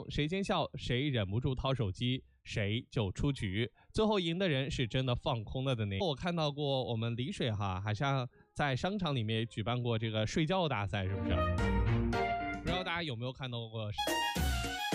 谁先笑谁忍不住掏手机，谁就出局。最后赢的人是真的放空了的那个。我看到过我们丽水哈，好像在商场里面举办过这个睡觉大赛，是不是？不知道大家有没有看到过？